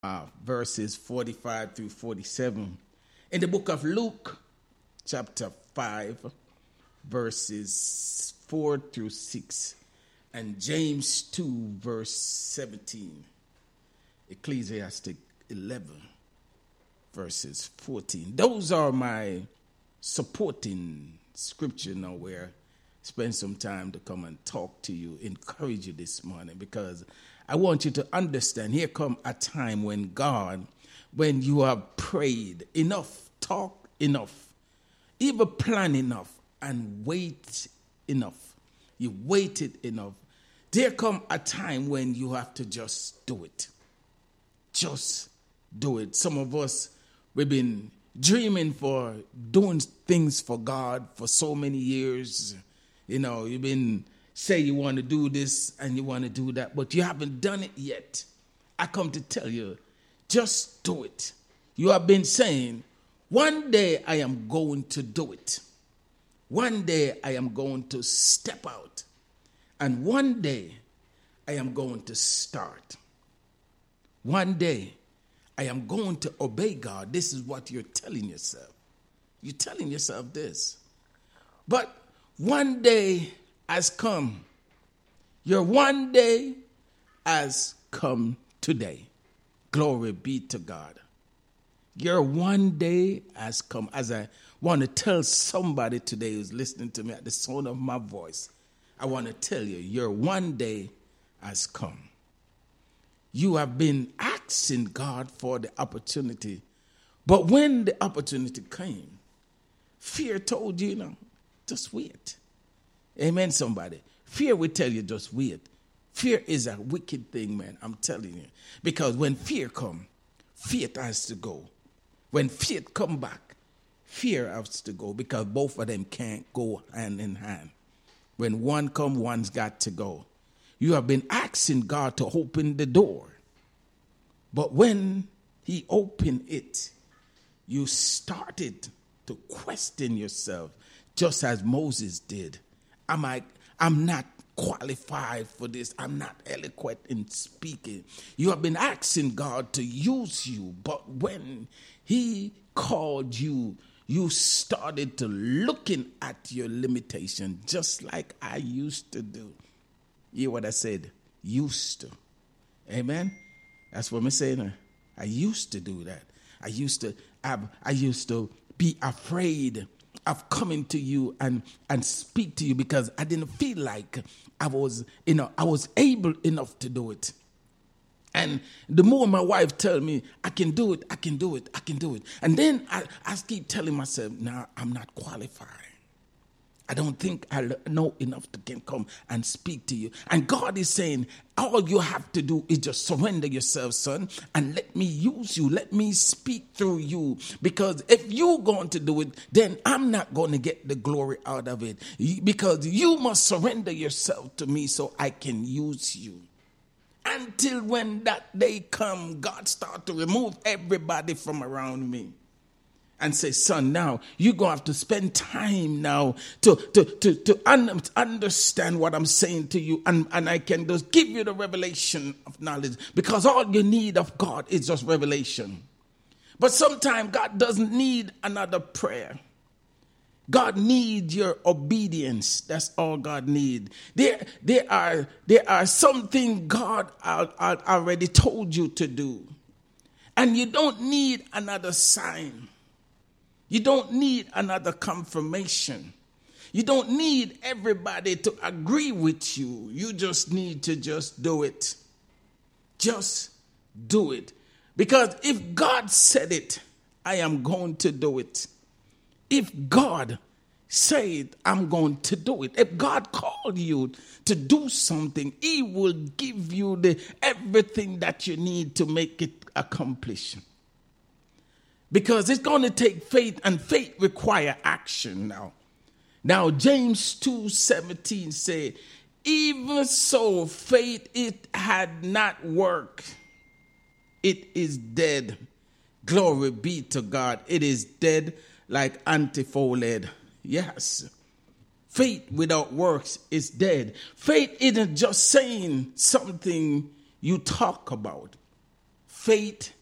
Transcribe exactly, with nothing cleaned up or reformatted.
uh, verses forty-five through forty-seven. In the book of Luke, chapter five, verses four through six, and James two, verse seventeen. Ecclesiastic eleven, verses fourteen. Those are my supporting scripture now where I spend some time to come and talk to you, encourage you this morning, because I want you to understand, here come a time when God, when you have prayed enough, talk enough, even plan enough, and wait enough. You waited enough. There come a time when you have to just do it. Just do it. Some of us, we've been dreaming for doing things for God for so many years. You know, you've been say you want to do this and you want to do that, but you haven't done it yet. I come to tell you, just do it. You have been saying, one day I am going to do it. One day I am going to step out. And one day I am going to start. One day I am going to obey God. This is what you're telling yourself. You're telling yourself this. But one day has come. Your one day has come today. Glory be to God. Your one day has come. As I want to tell somebody today who's listening to me at the sound of my voice, I want to tell you, your one day has come. You have been asking God for the opportunity. But when the opportunity came, fear told you, you know, just wait. Amen, somebody. Fear will tell you, just wait. Fear is a wicked thing, man. I'm telling you. Because when fear comes, faith has to go. When faith come back, fear has to go. Because both of them can't go hand in hand. When one come, one's got to go. You have been asking God to open the door. But when he opened it, you started to question yourself, just as Moses did. Am I, I'm not qualified for this. I'm not eloquent in speaking. You have been asking God to use you, but when he called you, you started to looking at your limitation, just like I used to do. You hear what I said? Used to. Amen? That's what I'm saying. I used to do that. I used to, I, I used to be afraid of coming to you and, and speak to you because I didn't feel like I was, you know, I was able enough to do it. And the more my wife tells me, I can do it, I can do it, I can do it. And then I, I keep telling myself, nah, I'm not qualified. I don't think I know enough to can come and speak to you. And God is saying, all you have to do is just surrender yourself, son, and let me use you. Let me speak through you. Because if you're going to do it, then I'm not going to get the glory out of it. Because you must surrender yourself to me so I can use you. Until when that day come, God start to remove everybody from around me. And say, son, now you're going to have to spend time now to, to, to, to un- understand what I'm saying to you. And, and I can just give you the revelation of knowledge. Because all you need of God is just revelation. But sometimes God doesn't need another prayer. God needs your obedience. That's all God needs. There, there are, there are something God already told you to do. And you don't need another sign. You don't need another confirmation. You don't need everybody to agree with you. You just need to just do it. Just do it. Because if God said it, I am going to do it. If God said, I'm going to do it. If God called you to do something, he will give you the everything that you need to make it accomplished. Because it's going to take faith, and faith require action now. Now, James two seventeen say, even so faith, it had not worked. It is dead. Glory be to God. It is dead like antifold. Yes. Faith without works is dead. Faith isn't just saying something you talk about. faith